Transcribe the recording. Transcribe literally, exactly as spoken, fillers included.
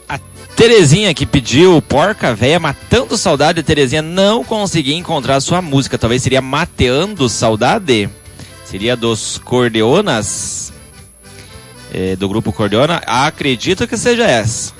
A Terezinha que pediu Porca Véia Matando Saudade. A Terezinha não conseguia encontrar sua música. Talvez seria Mateando Saudade? Seria dos Cordeonas? É, do grupo Cordeona? Acredito que seja essa.